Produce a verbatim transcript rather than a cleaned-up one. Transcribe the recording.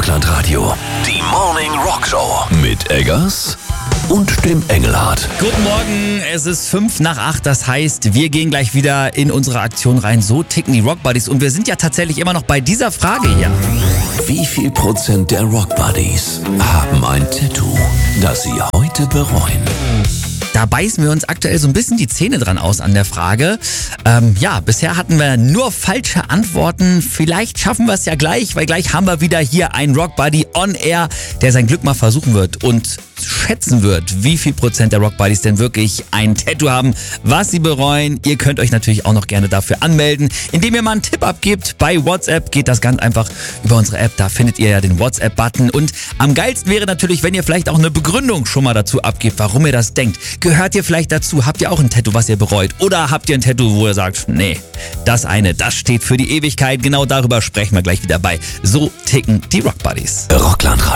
Rockland Radio. Die Morning Rock Show. Mit Eggers und dem Engelhardt. Guten Morgen, es ist fünf nach acht, das heißt, wir gehen gleich wieder in unsere Aktion rein. So ticken die Rock Buddies und wir sind ja tatsächlich immer noch bei dieser Frage hier. Wie viel Prozent der Rock Buddies haben ein Tattoo, das sie heute bereuen? Da beißen wir uns aktuell so ein bisschen die Zähne dran aus an der Frage. Ähm, ja, bisher hatten wir nur falsche Antworten. Vielleicht schaffen wir es ja gleich, weil gleich haben wir wieder hier einen Rock Buddy on Air, der sein Glück mal versuchen wird und schätzen wird, wie viel Prozent der Rock Buddies denn wirklich ein Tattoo haben, was sie bereuen. Ihr könnt euch natürlich auch noch gerne dafür anmelden, indem ihr mal einen Tipp abgebt. Bei WhatsApp geht das ganz einfach über unsere App. Da findet ihr ja den WhatsApp-Button. Und am geilsten wäre natürlich, wenn ihr vielleicht auch eine Begründung schon mal dazu abgebt, warum ihr das denkt. Gehört ihr vielleicht dazu? Habt ihr auch ein Tattoo, was ihr bereut? Oder habt ihr ein Tattoo, wo ihr sagt, nee, das eine, das steht für die Ewigkeit. Genau darüber sprechen wir gleich wieder bei So ticken die Rock Buddies. Rockland Radio.